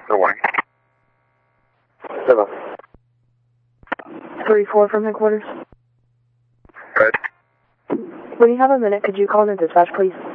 Good morning. 3-4 from headquarters. Good. When you have a minute, could you call in the dispatch, please?